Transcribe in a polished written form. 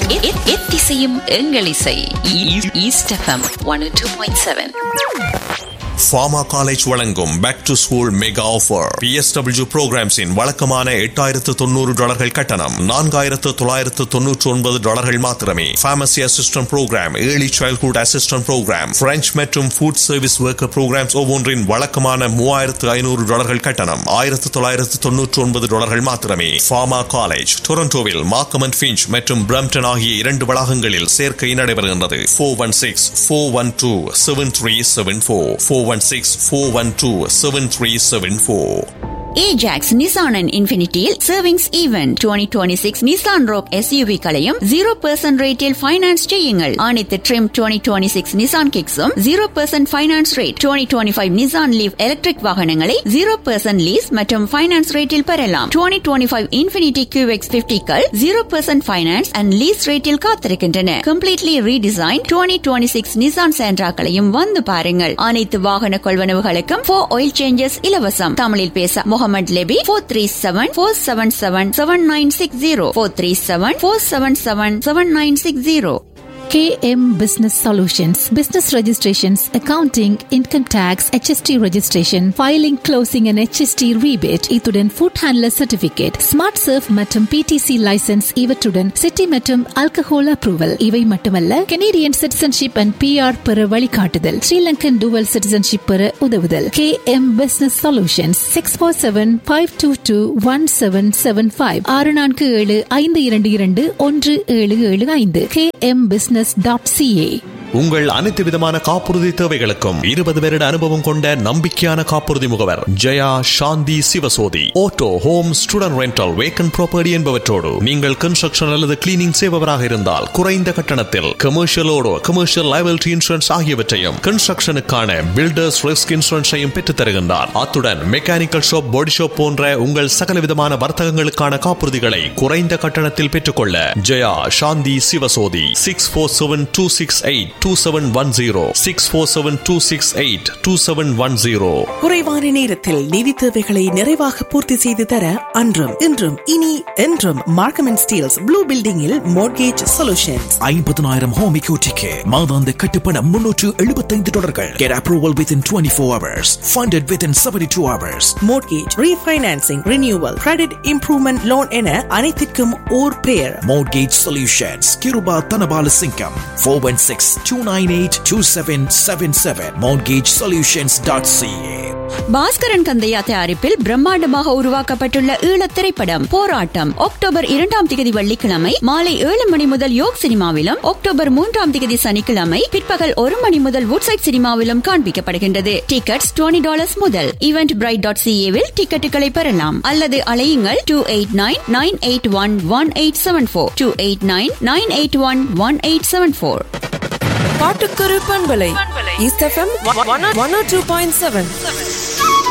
எத்திசையும் எங்கள் இசை. East FM 102.7. Pharma College வழங்கும் Back to School Mega Offer. PSW Programs இன் வழக்கமான $8,900 கட்டணம் $4,999 மாத்திரமே. Pharmacy Assistant Program, Early Childhood Assistant Program, French மற்றும் Food Service Worker Programs ஒவ்வொன்றின் வழக்கமான $3,500 கட்டணம் $1,999 மாத்திரமே. Pharma College, டொரண்டோவில் மார்க்கம் அண்ட் ஃபிஞ்ச் மற்றும் பிரம்ப்டன் ஆகிய 2 வளாகங்களில் சேர்க்கை நடைபெறுகின்றது. 416-412-7374 416-412-7374. Ajax Nissan and Infinityil Savings Event 2026 Nissan Rogue SUV களையும் 0% ரேட்டில் ஃபைனான்ஸ் செய்யுங்கள். அனைத்து trim 2026 Nissan Kicks-உம் 0% finance rate. 2025 Nissan Leaf electric வாகனங்களை 0% லீஸ் மற்றும் ஃபைனான்ஸ் ரேட்டில் பெறலாம். 2025 Infiniti QX50கள் 0% ஃபைனான்ஸ் அண்ட் லீஸ் ரேட்டில் காத்திருக்கின்றன. Completely redesigned 2026 Nissan Sentra-களையும் வந்து பாருங்கள். அனைத்து வாகன கொள்வனவுகளுக்கும் 4 oil changes இலவசம். தமிழில் பேச Mohammed Lebbe 437-477-7960 437-477-7960. KM Business Solutions, Business Registrations, Accounting, Income Tax, HST Registration, Filing, Closing and HST Rebate, இத்துடன் Food Handler Certificate, Smart Surf மற்றும் PTC License இவற்றுடன் City மற்றும் Alcohol Approval. இவை மட்டுமல்ல, Canadian Citizenship and PR பெற வழிகாட்டுதல், Sri Lankan Dual Citizenship பெற உதவுதல். KM Business Solutions 647-522-1775 647-522-1775 KM Business .ca. உங்கள் அனைத்து விதமான காப்புறுதி தேவைகளுக்கும் 20 வருட அனுபவம் கொண்ட நம்பிக்கையான காப்புறுதி முகவர் ஜெயா சாந்தி Sivasothy. Auto, home, student rental, vacant property என்பவற்றோடு நீங்கள் கன்ஸ்ட்ரக்ஷன் அல்லது கிளீனிங் செய்பவராக இருந்தால் குறைந்த கட்டணத்தில் கமர்ஷியலோடு கமர்ஷியல் லைபிலிட்டி இன்சூரன்ஸ் ஆகியவற்றையும் கன்ஸ்ட்ரக்ஷனுக்கான பில்டர்ஸ் ரிஸ்க் இன்சூரன்ஸையும் பெற்றுத் தருகின்றார். அத்துடன் மெக்கானிக்கல் ஷாப், பாடி ஷாப் போன்ற உங்கள் சகல விதமான வர்த்தகங்களுக்கான காப்புறுதிகளை குறைந்த கட்டணத்தில் பெற்றுக்கொள்ள ஜெயா சாந்தி சிவசோதி 647-268-2710 647-268-2710. குறைவான நேரத்தில் நிதி தேவைகளை நிறைவாக பூர்த்தி செய்து தர அன்றும் இன்றும் இனி என்றும் மார்க்கம் அண்ட் ஸ்டீல்ஸ் ப்ளூ பில்டிங்கில் மோர்கேஜ் சொல்யூஷன்ஸ். 50,000 ஹோம் எக்யூட்டிக்கு மாதாந்த கட்டுப்பணம் $375. Get approval within 24 hours. Funded within 72 hours. Mortgage refinancing, renewal, credit improvement loan என அனைத்திற்கும் ஓர் பெயர். Mortgage Solutions. Kiruba Tanabala Singham 416-298-2777. MortgageSolutions.ca. Bhaskaran Kandaiah தயாரிப்பில் பிரம்மாண்டமாக உருவாக்கப்பட்டுள்ள ஈழத் திரைப்படம் போராட்டம் October 2 வெள்ளிக்கிழமை மாலை 7 மணி முதல் யோக் சினிமாவிலும், October 3 சனிக்கிழமை பிற்பகல் 1 மணி முதல் வுட்சைட் சினிமாவிலும் காண்பிக்கப்படுகின்றது. டிக்கெட்ஸ் $20 முதல். eventbrite.ca-வில் டிக்கெட்டுகளை பெறலாம் அல்லது அழையுங்கள் 289-981-1874 289-981-1874. பாட்டுக்குரு பண்பலை ஈஸ்ட் எஃப்எம் 102.7.